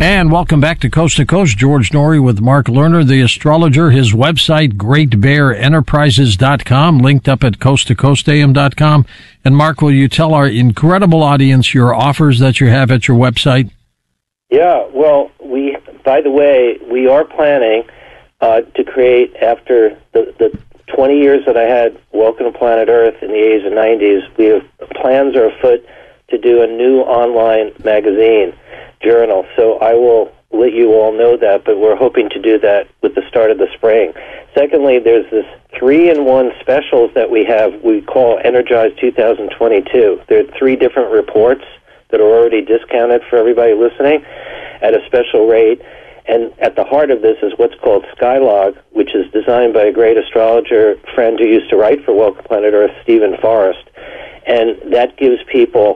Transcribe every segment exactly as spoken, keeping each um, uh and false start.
And welcome back to Coast to Coast. George Noory with Mark Lerner, the astrologer. His website, great bear enterprises dot com, linked up at coast to coast a m dot com. And Mark, will you tell our incredible audience your offers that you have at your website? Yeah, well, we, by the way, we are planning uh, to create, after the, the twenty years that I had Welcome to Planet Earth in the eighties and nineties, we have plans are afoot to do a new online magazine journal. So I will let you all know that, but we're hoping to do that with the start of the spring. Secondly, there's this three-in-one specials that we have we call Energize two thousand twenty-two. There are three different reports that are already discounted for everybody listening at a special rate. And at the heart of this is what's called Skylog, which is designed by a great astrologer friend who used to write for Welcome Planet Earth, Stephen Forrest. And that gives people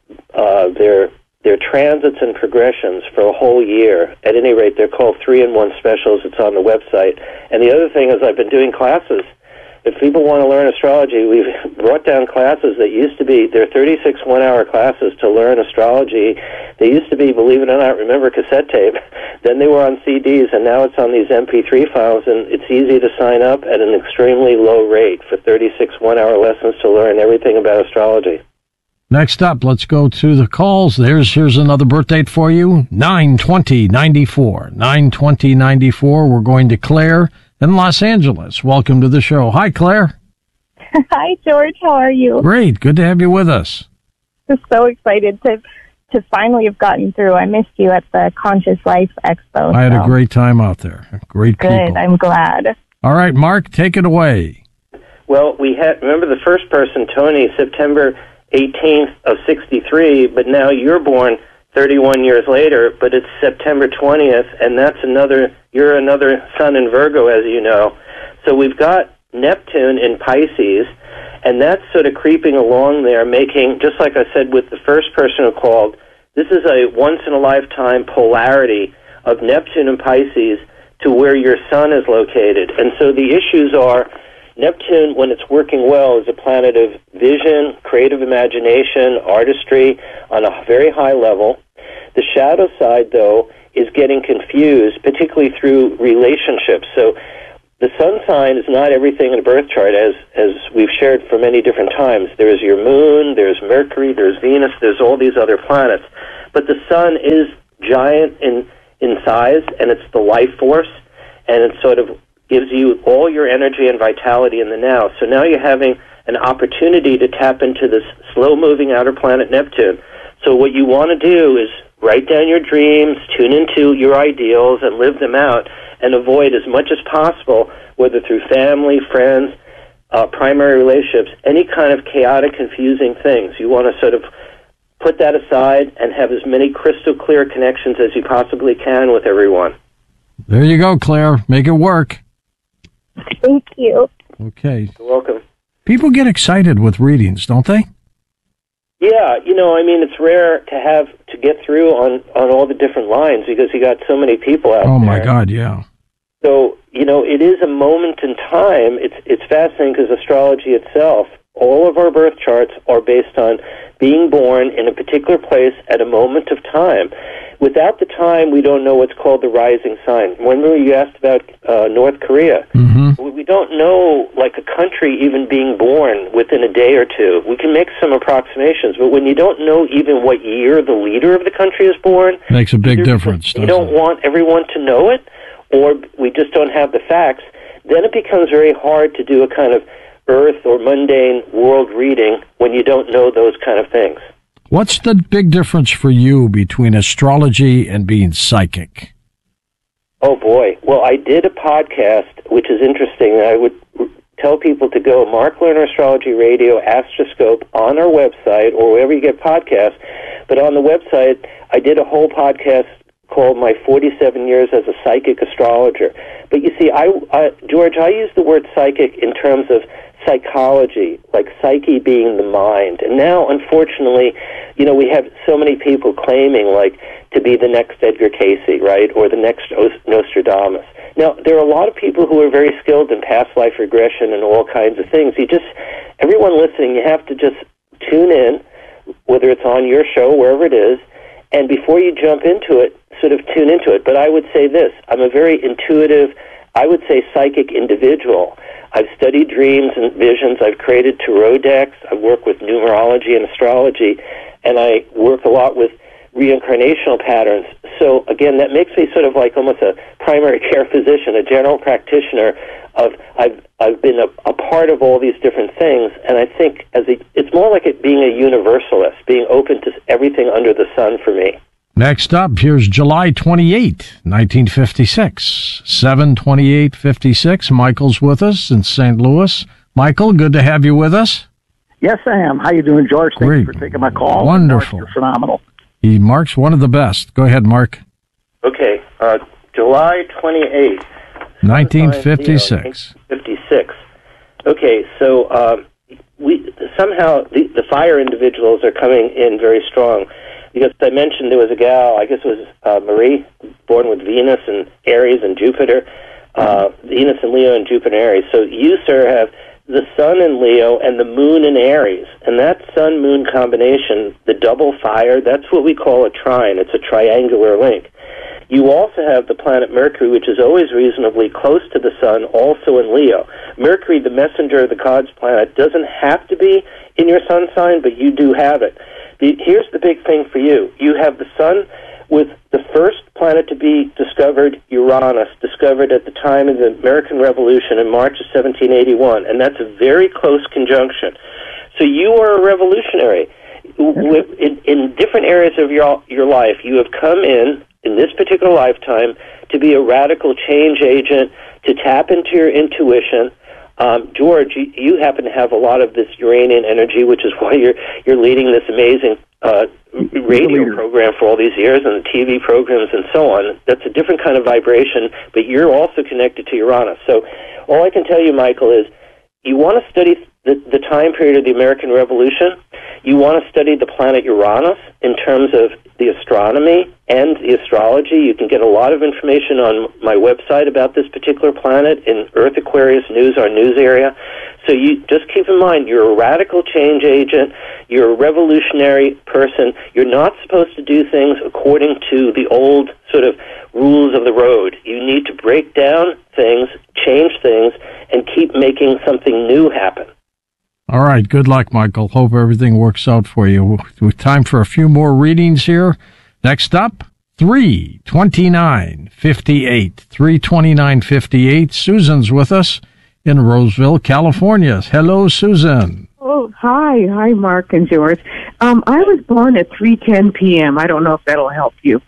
uh, their their transits and progressions for a whole year. At any rate, they're called three-in-one specials. It's on the website. And the other thing is I've been doing classes. If people want to learn astrology, we've brought down classes that used to be, they're thirty-six one-hour classes to learn astrology. They used to be, believe it or not, remember cassette tape. Then they were on C Ds, and now it's on these M P three files, and it's easy to sign up at an extremely low rate for thirty-six one-hour lessons to learn everything about astrology. Next up, let's go to the calls. There's here's another birth date for you, nine twenty ninety-four. nine twenty ninety-four. We're going to Claire in Los Angeles. Welcome to the show. Hi, Claire. Hi, George. How are you? Great. Good to have you with us. I'm so excited to to finally have gotten through. I missed you at the Conscious Life Expo. I had so. a great time out there. Great people. Good. I'm glad. All right, Mark, take it away. Well, we had, remember the first person, Tony, September eighteenth of sixty-three, but now you're born thirty-one years later, but it's September twentieth, and that's another, you're another sun in Virgo, as you know. So we've got Neptune in Pisces, and that's sort of creeping along there, making, just like I said with the first person who called, this is a once-in-a-lifetime polarity of Neptune and Pisces to where your sun is located. And so the issues are, Neptune, when it's working well, is a planet of vision, creative imagination, artistry on a very high level. The shadow side, though, is getting confused, particularly through relationships. So the sun sign is not everything in a birth chart, as, as we've shared for many different times. There's your moon, there's Mercury, there's Venus, there's all these other planets. But the sun is giant in, in size, and it's the life force, and it sort of gives you all your energy and vitality in the now. So now you're having an opportunity to tap into this slow-moving outer planet Neptune. So what you want to do is write down your dreams, tune into your ideals, and live them out, and avoid as much as possible, whether through family, friends, uh, primary relationships, any kind of chaotic, confusing things. You want to sort of put that aside and have as many crystal clear connections as you possibly can with everyone. There you go, Claire. Make it work. Thank you. Okay. You're welcome. People get excited with readings, don't they? Yeah, you know, I mean, it's rare to have to get through on, on all the different lines because you got so many people out there. Oh, my God, yeah. So, you know, it is a moment in time. It's it's fascinating because astrology itself, all of our birth charts are based on being born in a particular place at a moment of time. Without the time, we don't know what's called the rising sign. Remember you asked about uh, North Korea? Mm-hmm. We don't know, like, a country even being born within a day or two. We can make some approximations, but when you don't know even what year the leader of the country is born... Makes a big difference, doesn't You don't it? want everyone to know it, or we just don't have the facts. Then it becomes very hard to do a kind of earth or mundane world reading when you don't know those kind of things. What's the big difference for you between astrology and being psychic? Oh, boy. Well, I did a podcast, which is interesting. I would tell people to go Mark Lerner Astrology Radio, Astroscope, on our website or wherever you get podcasts. But on the website, I did a whole podcast called My forty-seven Years as a Psychic Astrologer. But you see, I, I George, I use the word psychic in terms of psychology, like psyche being the mind. And now, unfortunately, you know, we have so many people claiming, like, to be the next Edgar Cayce, right, or the next Nostradamus. Now, there are a lot of people who are very skilled in past life regression and all kinds of things. You just, everyone listening, you have to just tune in, whether it's on your show, wherever it is, and before you jump into it, sort of tune into it. But I would say this, I'm a very intuitive, I would say psychic individual. I've studied dreams and visions. I've created tarot decks. I've worked with numerology and astrology, and I work a lot with reincarnational patterns. So, again, that makes me sort of like almost a primary care physician, a general practitioner of I've I've been a, a part of all these different things, and I think as a, it's more like it being a universalist, being open to everything under the sun for me. Next up, here's July twenty-eighth, nineteen fifty-six, seven twenty-eight fifty-six. Michael's with us in Saint Louis. Michael, good to have you with us. Yes, I am. How you doing, George? Thank Great. you for taking my call. Wonderful. Mark, you're phenomenal. He Mark's one of the best. Go ahead, Mark. Okay, uh, July twenty-eighth. nineteen fifty-six. fifty-six. Okay, so um, we somehow the, the fire individuals are coming in very strong. Because I mentioned there was a gal, I guess it was uh, Marie, born with Venus and Aries and Jupiter, uh, Venus and Leo and Jupiter and Aries. So you, sir, have the sun in Leo and the moon in Aries. And that sun-moon combination, the double fire, that's what we call a trine. It's a triangular link. You also have the planet Mercury, which is always reasonably close to the sun, also in Leo. Mercury, the messenger of the gods planet, doesn't have to be in your sun sign, but you do have it. The, here's the big thing for you. You have the sun with the first planet to be discovered, Uranus, discovered at the time of the American Revolution in March of seventeen eighty-one, and that's a very close conjunction. So you are a revolutionary. In, in different areas of your, your life, you have come in, in this particular lifetime, to be a radical change agent, to tap into your intuition. Um, George, you, you happen to have a lot of this Uranian energy, which is why you're you're leading this amazing uh, radio program for all these years and the T V programs and so on. That's a different kind of vibration, but you're also connected to Uranus. So all I can tell you, Michael, is you want to study the, the time period of the American Revolution. You want to study the planet Uranus in terms of the astronomy and the astrology. You can get a lot of information on my website about this particular planet in Earth Aquarius News, our news area. So you just keep in mind, you're a radical change agent. You're a revolutionary person. You're not supposed to do things according to the old sort of rules of the road. You need to break down things, change things, and keep making something new happen. All right. Good luck, Michael. Hope everything works out for you. With time for a few more readings here. Next up, three twenty-nine fifty-eight. three twenty-nine fifty-eight. Susan's with us in Roseville, California. Hello, Susan. Oh, hi. Hi, Mark and George. Um, I was born at three ten p.m. I don't know if that'll help you.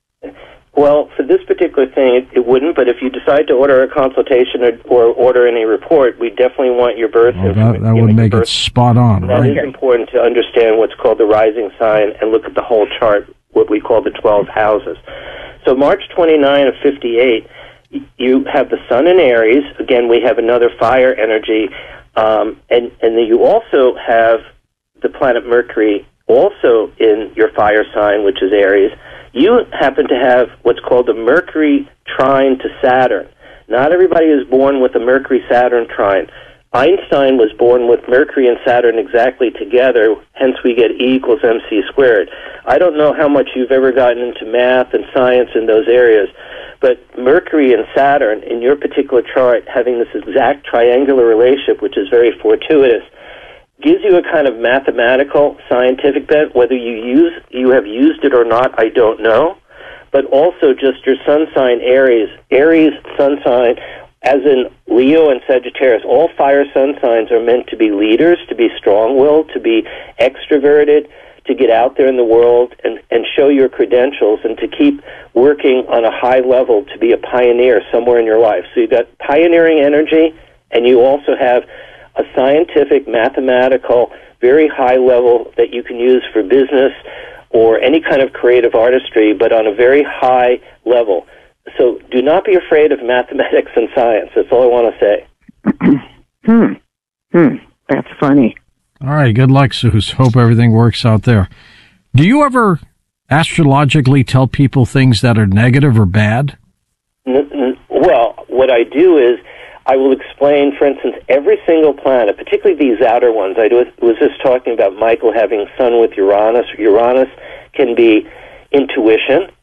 Well, for this particular thing, it, it wouldn't, but if you decide to order a consultation or, or order any report, we definitely want your birth Well, information. that, that would make it spot on, That right? is important to understand what's called the rising sign and look at the whole chart, what we call the twelve houses. So March twenty-ninth of fifty-eight, you have the sun in Aries. Again, we have another fire energy. Um, and, and then you also have the planet Mercury also in your fire sign, which is Aries. You happen to have what's called the Mercury trine to Saturn. Not everybody is born with a Mercury-Saturn trine. Einstein was born with Mercury and Saturn exactly together, hence we get E equals mc squared. I don't know how much you've ever gotten into math and science in those areas, but Mercury and Saturn, in your particular chart, having this exact triangular relationship, which is very fortuitous, gives you a kind of mathematical, scientific bent. Whether you use you have used it or not, I don't know. But also just your sun sign, Aries. Aries sun sign, as in Leo and Sagittarius, all fire sun signs are meant to be leaders, to be strong-willed, to be extroverted, to get out there in the world and, and show your credentials and to keep working on a high level to be a pioneer somewhere in your life. So you've got pioneering energy, and you also have a scientific, mathematical, very high level that you can use for business or any kind of creative artistry, but on a very high level. So do not be afraid of mathematics and science. That's all I want to say. hmm. Hmm. That's funny. All right. Good luck, Suze. Hope everything works out there. Do you ever astrologically tell people things that are negative or bad? N- n- well, what I do is I will explain, for instance, every single planet, particularly these outer ones. I was just talking about Michael having Sun with Uranus. Uranus can be intuition.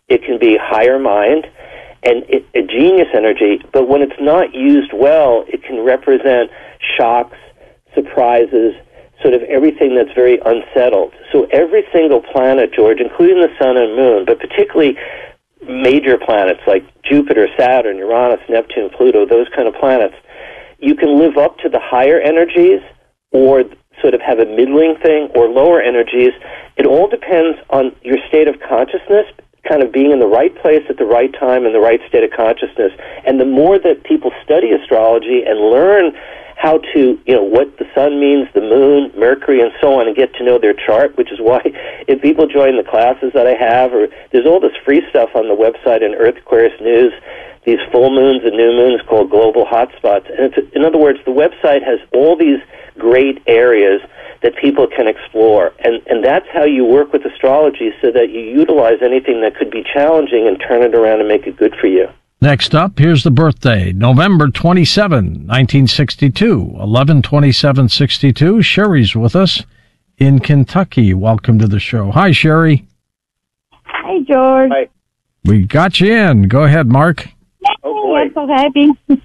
It can be higher mind and it, a genius energy, but when it's not used well, it can represent shocks, surprises, sort of everything that's very unsettled. So every single planet, George, including the sun and moon, but particularly major planets like Jupiter, Saturn, Uranus, Neptune, Pluto, those kind of planets, you can live up to the higher energies or sort of have a middling thing or lower energies. It all depends on your state of consciousness, kind of being in the right place at the right time in the right state of consciousness. And the more that people study astrology and learn how to, you know, what the sun means, the moon, Mercury, and so on, and get to know their chart, which is why if people join the classes that I have, or there's all this free stuff on the website in Earth Aquarius News, these full moons and new moons called global hotspots. And it's, in other words, the website has all these great areas that people can explore. And, and that's how you work with astrology, so that you utilize anything that could be challenging and turn it around and make it good for you. Next up, here's the birthday, November twenty-seventh, nineteen sixty-two, eleven twenty-seven sixty-two. Sherry's with us in Kentucky. Welcome to the show. Hi, Sherry. Hi, George. Hi. We got you in. Go ahead, Mark. Oh, boy. I'm so happy.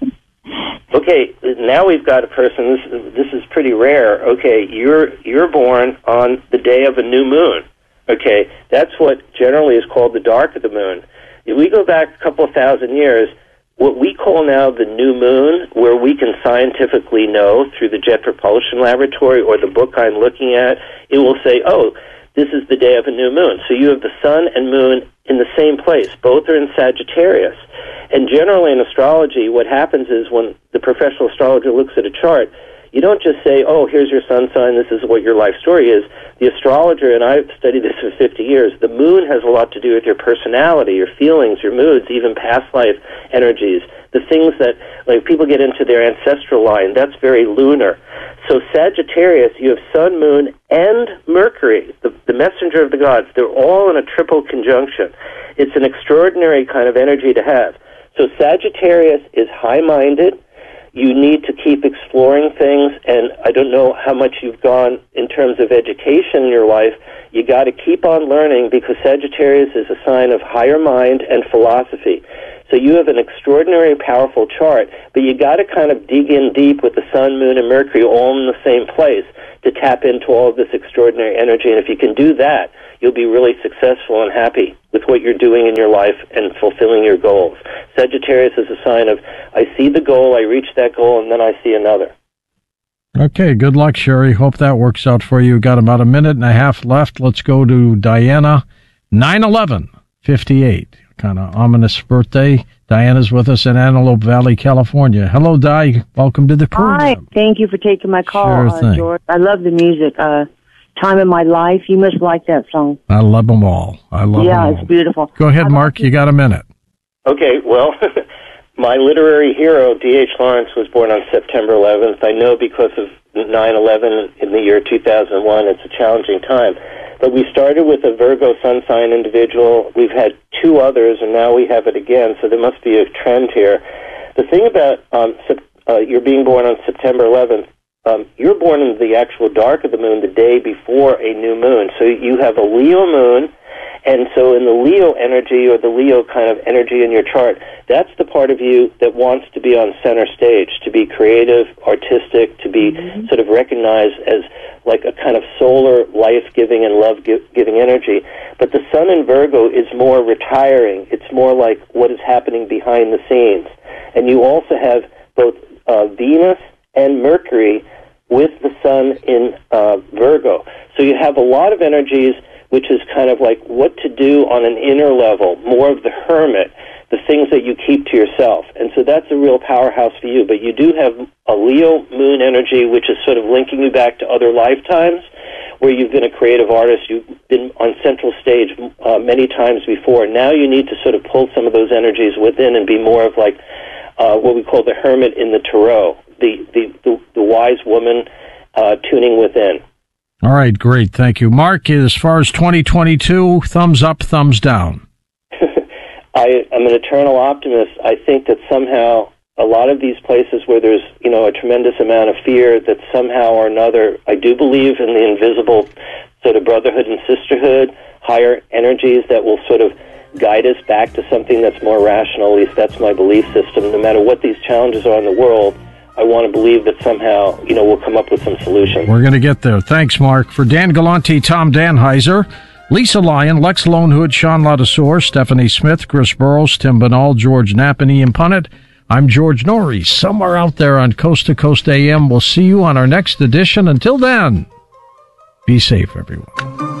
Okay, now we've got a person, this is, this is pretty rare. Okay, you're you're born on the day of a new moon. Okay, that's what generally is called the dark of the moon. If we go back a couple of thousand years, what we call now the new moon, where we can scientifically know through the Jet Propulsion Laboratory or the book I'm looking at, it will say, oh, this is the day of a new moon. So you have the sun and moon in the same place. Both are in Sagittarius. And generally in astrology, what happens is when the professional astrologer looks at a chart, you don't just say, oh, here's your sun sign, this is what your life story is. The astrologer, and I've studied this for fifty years, the moon has a lot to do with your personality, your feelings, your moods, even past life energies. The things that, like, people get into their ancestral line, that's very lunar. So Sagittarius, you have sun, moon, and Mercury, the, the messenger of the gods. They're all in a triple conjunction. It's an extraordinary kind of energy to have. So Sagittarius is high-minded. You need to keep exploring things, and I don't know how much you've gone in terms of education in your life. You got to keep on learning, because Sagittarius is a sign of higher mind and philosophy. So you have an extraordinary, powerful chart, but you got to kind of dig in deep with the sun, moon, and Mercury all in the same place to tap into all of this extraordinary energy. And if you can do that, you'll be really successful and happy with what you're doing in your life and fulfilling your goals. Sagittarius is a sign of, I see the goal, I reach that goal, and then I see another. Okay, good luck, Sherry. Hope that works out for you. Got about a minute and a half left. Let's go to Diana, nine eleven fifty-eight. Kind of ominous birthday. Diana's with us in Antelope Valley, California. Hello, Di. Welcome to the program. Hi. Thank you for taking my call, Sure uh, thing. George. I love the music. Uh, Time in My Life. You must like that song. I love them all. I love yeah, them all. it's beautiful. Go ahead, I Mark. You got a minute. Okay, well, my literary hero, D H Lawrence, was born on September eleventh. I know because of nine eleven in the year two thousand one, it's a challenging time. But we started with a Virgo sun sign individual. We've had two others, and now we have it again, so there must be a trend here. The thing about um, uh, you're being born on September eleventh, um, you're born in the actual dark of the moon the day before a new moon. So you have a Leo moon, and so in the Leo energy, or the Leo kind of energy in your chart, that's the part of you that wants to be on center stage, to be creative, artistic, to be mm-hmm. sort of recognized as like a kind of solar, life-giving and love-giving energy. But the sun in Virgo is more retiring. It's more like what is happening behind the scenes. And you also have both uh, Venus and Mercury with the sun in uh, Virgo. So you have a lot of energies, which is kind of like what to do on an inner level, more of the hermit, the things that you keep to yourself. And so that's a real powerhouse for you. But you do have a Leo moon energy, which is sort of linking you back to other lifetimes, where you've been a creative artist. You've been on central stage uh, many times before. Now you need to sort of pull some of those energies within and be more of like uh, what we call the hermit in the tarot, the, the, the, the wise woman uh, tuning within. All right, great. Thank you. Mark, as far as twenty twenty-two, thumbs up, thumbs down? I am an eternal optimist. I think that somehow a lot of these places where there's, you know, a tremendous amount of fear, that somehow or another, I do believe in the invisible sort of brotherhood and sisterhood, higher energies that will sort of guide us back to something that's more rational. At least that's my belief system. No matter what these challenges are in the world, I want to believe that somehow, you know, we'll come up with some solutions. We're going to get there. Thanks, Mark. For Dan Galante, Tom Danheiser, Lisa Lyon, Lex Lonehood, Sean Ladouceur, Stephanie Smith, Chris Burrows, Tim Banal, George Knapp, and Ian Punnett, I'm George Norrie, somewhere out there on Coast to Coast A M. We'll see you on our next edition. Until then, be safe, everyone.